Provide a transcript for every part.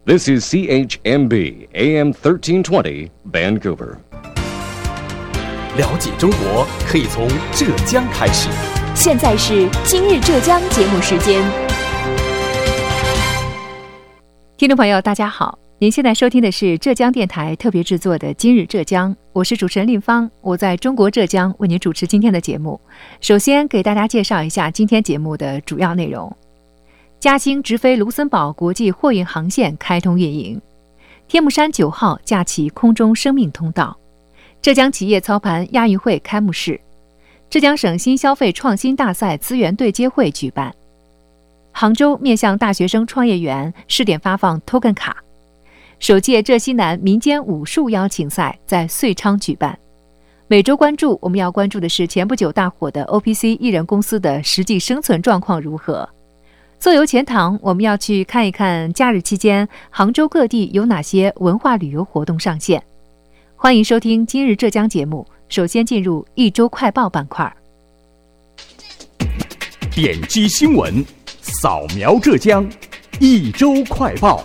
This is CHMB AM 1320 Vancouver. 了解中国可以从浙江开始。 现在是今日浙江节目时间。听众朋友大家好，您现在收听的是浙江电台特别制作的今日浙江，我是主持人令芳，我在中国浙江为您主持今天的节目。首先给大家介绍一下今天节目的主要内容。嘉兴直飞卢森堡国际货运航线开通运营，天目山9号架起空中生命通道，浙江企业操盘亚运会开幕式，浙江省新消费创新大赛资源对接会举办，杭州面向大学生创业园试点发放 Token 卡，首届浙西南民间武术邀请赛在遂昌举办。每周关注，我们要关注的是前不久大火的 OPC 艺人公司的实际生存状况如何。坐游钱塘，我们要去看一看假日期间杭州各地有哪些文化旅游活动上线。欢迎收听今日浙江节目，首先进入一周快报板块。 点击新闻，扫描浙江，一周快报。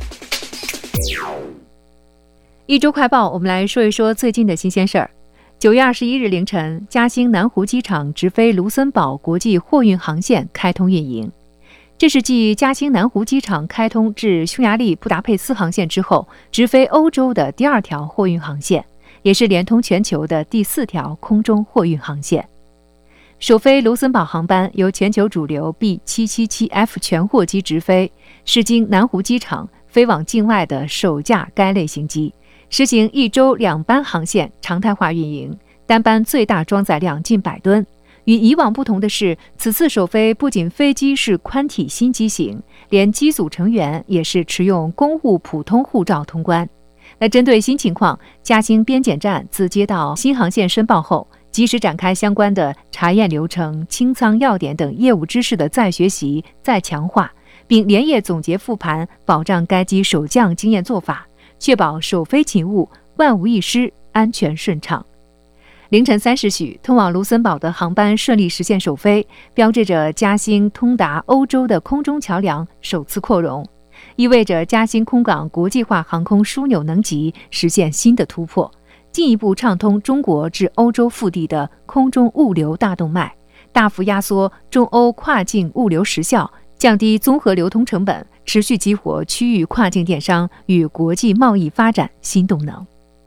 一周快报，我们来说一说最近的新鲜事儿。9月21日凌晨，嘉兴南湖机场直飞卢森堡国际货运航线开通运营。这是继嘉兴南湖机场开通至匈牙利布达佩斯航线之后，直飞欧洲的第2条货运航线，也是连通全球的第4条空中货运航线。首飞卢森堡航班由全球主流 B777F 全货机直飞，是经南湖机场飞往境外的首架该类型机，实行1周2班航线常态化运营，单班最大装载量近100吨。与以往不同的是，此次首飞不仅飞机是宽体新机型，连机组成员也是持用公务普通护照通关。那针对新情况，嘉兴边检站自接到新航线申报后，及时展开相关的查验流程、清仓要点等业务知识的再学习、再强化，并连夜总结复盘，保障该机首降经验做法，确保首飞勤务，万无一失，安全顺畅。凌晨3时许，通往卢森堡的航班顺利实现首飞，标志着嘉兴通达欧洲的空中桥梁首次扩容，意味着嘉兴空港国际化航空枢纽能级实现新的突破，进一步畅通中国至欧洲腹地的空中物流大动脉，大幅压缩中欧跨境物流时效，降低综合流通成本，持续激活区域跨境电商与国际贸易发展新动能。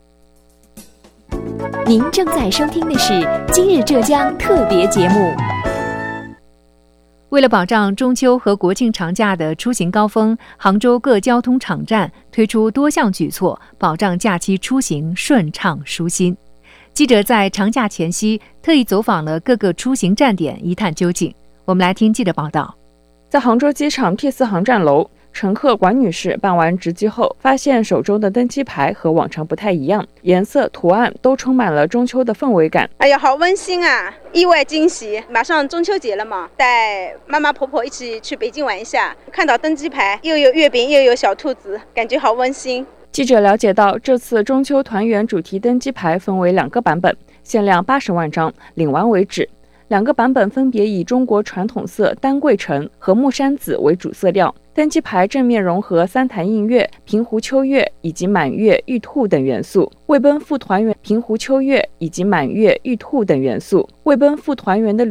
您正在收听的是今日浙江特别节目。为了保障中秋和国庆长假的出行高峰，杭州各交通场站推出多项举措，保障假期出行顺畅舒心。记者在长假前夕特意走访了各个出行站点，一探究竟。我们来听记者报道。 在杭州机场 P4 航站楼，乘客管女士办完值机后，发现手中的登机牌和往常不太一样，颜色、图案都充满了中秋的氛围感。 哎呀，好温馨啊！意外惊喜，马上中秋节了嘛，带妈妈婆婆一起去北京玩一下，看到登机牌，又有月饼又有小兔子，感觉好温馨。 记者了解到，这次中秋团圆主题登机牌分为2个版本，限量80万张，领完为止。2个版本分别以中国传统色丹桂橙和木山紫为主色调。登机牌正面融合三潭映月、平湖秋月以及满月、玉兔等元素，为奔赴团圆平湖秋月以及满月、玉兔等元素，为奔赴团圆的